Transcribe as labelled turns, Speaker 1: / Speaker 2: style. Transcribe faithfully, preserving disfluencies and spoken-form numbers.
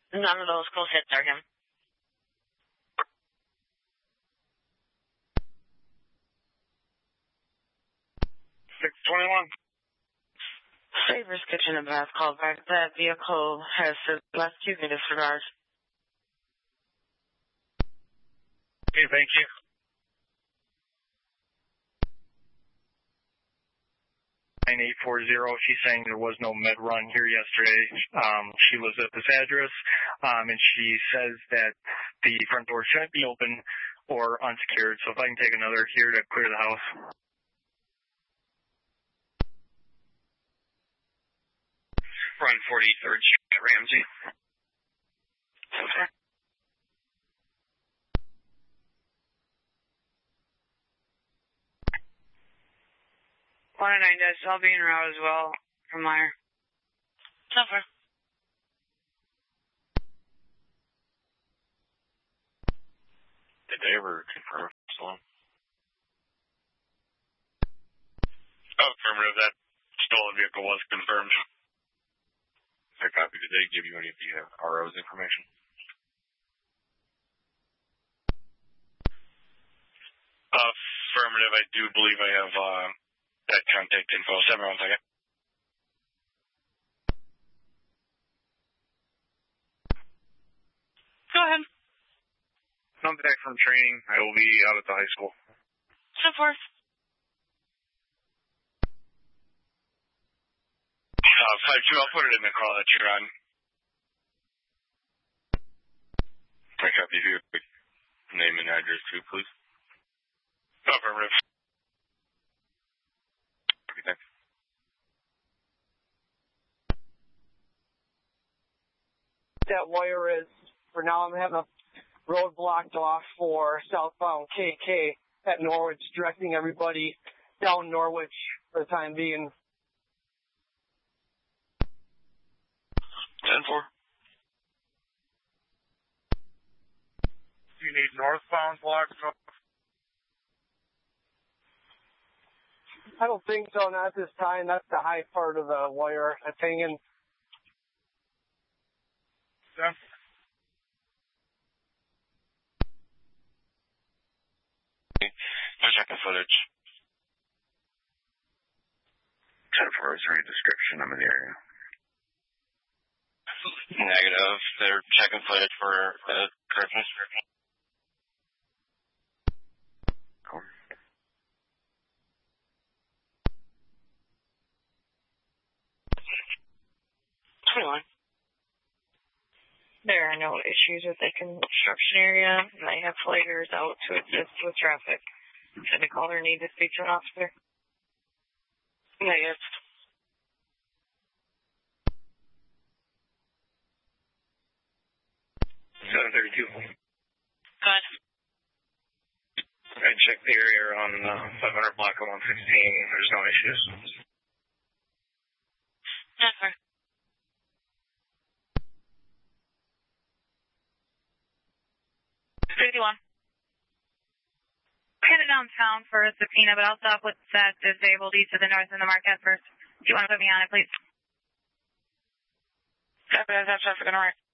Speaker 1: None of those close hits are him.
Speaker 2: six twenty-one.
Speaker 1: Savers Kitchen and Bath called back. That vehicle has left you in disregard.
Speaker 2: Okay, thank you. nine eight four zero, she's saying there was no med run here yesterday. Um, she lives at this address, um, and she says that the front door shouldn't be open or unsecured, so if I can take another here to clear the house.
Speaker 3: Run forty-third Street, Ramsey.
Speaker 1: Okay.
Speaker 4: one oh nine dash, I'll be en route as well from Meyer.
Speaker 1: So far.
Speaker 3: Did they ever confirm if it's long? Oh, affirmative. That stolen vehicle was confirmed. Fair copy. Did they give you any of the uh, R O's information? Affirmative. I do believe I have uh, that contact info. Seven one second.
Speaker 1: Go ahead.
Speaker 2: I'm back from training. I will be out at the high school.
Speaker 1: So forth.
Speaker 3: Uh, five two, I'll put it in the call that you're on. I copy you. Name and address too, please. Affirmative. Okay, thanks.
Speaker 5: That wire is, for now I'm having a road blocked off for southbound K K at Norwich, directing everybody down Norwich for the time being.
Speaker 3: ten four.
Speaker 2: Do you need northbound blocked off?
Speaker 5: I don't think so, not this time. That's the high part of the wire that's hanging.
Speaker 2: Yeah.
Speaker 3: I'm checking footage. ten four, is there any description? I'm in the area. Negative. They're checking footage for uh, Christmas. Cool.
Speaker 1: twenty-one.
Speaker 4: There are no issues with the construction area. They have flaggers out to assist with traffic. Should they call or need to speak to an officer?
Speaker 1: Negative.
Speaker 2: seven thirty-two.
Speaker 1: Good.
Speaker 2: I checked the area on uh, five hundred block of one sixteen. There's no issues.
Speaker 1: Yes, sir. fifty-one.
Speaker 6: Headed downtown for a subpoena, but I'll stop with that disabled east of the north in the Marquette first. Do you want to put me on it, please?
Speaker 1: Copy that, traffic on the right.